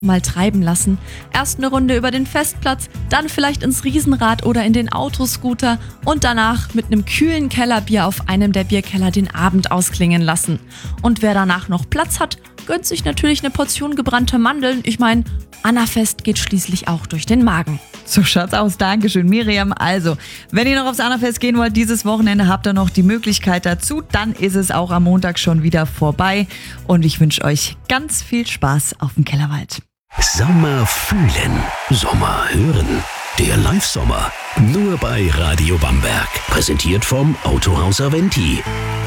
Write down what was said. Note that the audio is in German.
mal treiben lassen. Erst eine Runde über den Festplatz, dann vielleicht ins Riesenrad oder in den Autoscooter und danach mit einem kühlen Kellerbier auf einem der Bierkeller den Abend ausklingen lassen. Und wer danach noch Platz hat, gönnt sich natürlich eine Portion gebrannte Mandeln. Ich meine, Annafest geht schließlich auch durch den Magen. So schaut's aus. Dankeschön, Miriam. Also, wenn ihr noch aufs Annafest gehen wollt, dieses Wochenende habt ihr noch die Möglichkeit dazu. Dann ist es auch am Montag schon wieder vorbei. Und ich wünsche euch ganz viel Spaß auf dem Kellerwald. Sommer fühlen, Sommer hören. Der Live-Sommer. Nur bei Radio Bamberg. Präsentiert vom Autohaus Aventi.